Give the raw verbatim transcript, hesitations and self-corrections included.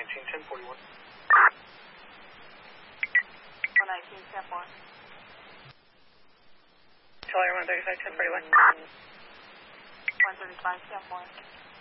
nineteen, ten forty-one. one nineteen, ten four. Taylor one thirty-five, ten forty-one. one thirty-five, ten four.